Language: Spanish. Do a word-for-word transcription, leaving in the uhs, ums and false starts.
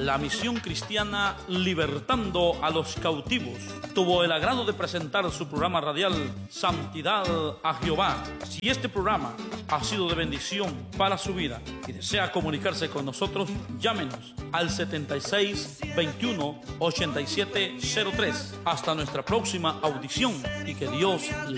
la misión cristiana Libertando a los Cautivos tuvo el agrado de presentar su programa radial Santidad a Jehová. Si este programa ha sido de bendición para su vida y desea comunicarse con nosotros, llámenos al setenta y seis, veintiuno, ochenta y siete cero tres. Hasta nuestra próxima audición y que Dios